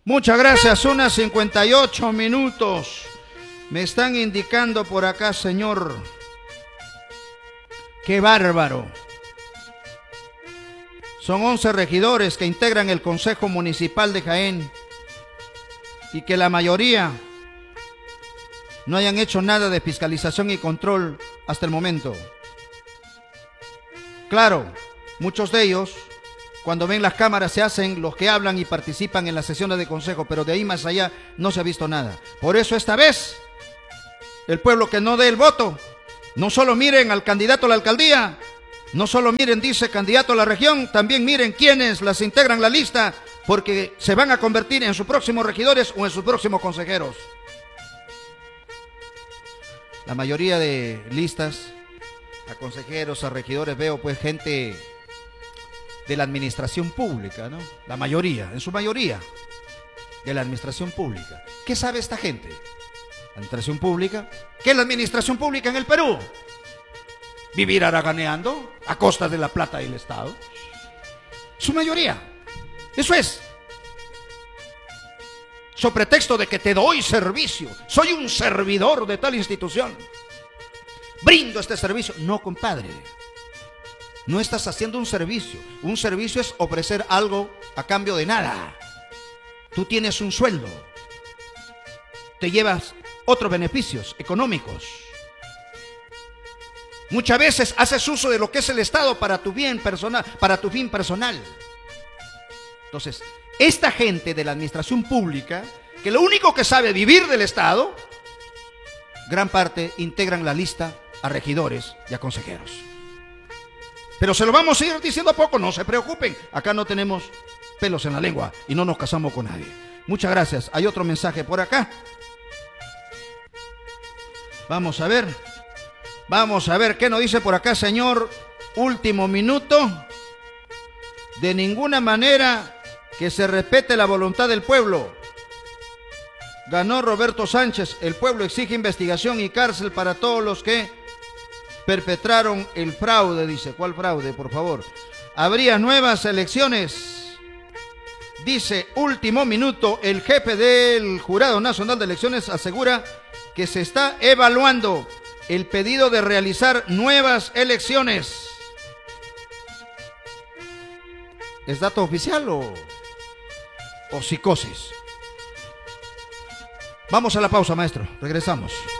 Muchas gracias, unas 58 minutos. Me están indicando por acá, señor. ¡Qué bárbaro! Son 11 regidores que integran el Consejo Municipal de Jaén y que la mayoría no hayan hecho nada de fiscalización y control hasta el momento. Claro, muchos de ellos, cuando ven las cámaras, se hacen los que hablan y participan en las sesiones de consejo, pero de ahí más allá no se ha visto nada. Por eso esta vez, el pueblo que no dé el voto, no solo miren al candidato a la alcaldía, no solo miren, dice, candidato a la región, también miren quiénes las integran la lista, porque se van a convertir en sus próximos regidores o en sus próximos consejeros. La mayoría de listas, a consejeros, a regidores, veo pues gente de la administración pública, ¿no? La mayoría, en su mayoría, de la administración pública. ¿Qué sabe esta gente? ¿La administración pública? ¿Qué es la administración pública en el Perú? ¿Vivir haraganeando a costa de la plata del Estado? Su mayoría. Eso es. So pretexto de que te doy servicio, soy un servidor de tal institución, brindo este servicio. No, compadre, no estás haciendo un servicio. Un servicio es ofrecer algo a cambio de nada. Tú tienes un sueldo, te llevas otros beneficios económicos. Muchas veces haces uso de lo que es el Estado para tu bien personal, para tu fin personal. Entonces, esta gente de la administración pública, que lo único que sabe vivir del Estado, gran parte integran la lista a regidores y a consejeros. Pero se lo vamos a ir diciendo a poco, no se preocupen. Acá no tenemos pelos en la lengua y no nos casamos con nadie. Muchas gracias. Hay otro mensaje por acá. Vamos a ver qué nos dice por acá, señor. Último minuto. De ninguna manera que se respete la voluntad del pueblo. Ganó Roberto Sánchez. El pueblo exige investigación y cárcel para todos los que perpetraron el fraude, dice. ¿Cuál fraude, por favor? Habría nuevas elecciones. Dice, último minuto, el jefe del Jurado Nacional de Elecciones asegura que se está evaluando el pedido de realizar nuevas elecciones. ¿Es dato oficial o psicosis? Vamos a la pausa, maestro. Regresamos.